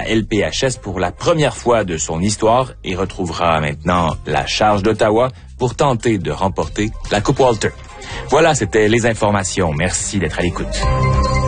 LPHS pour la première fois de son histoire et retrouvera maintenant la charge d'Ottawa pour tenter de remporter la Coupe Walter. Voilà, c'était les informations. Merci d'être à l'écoute.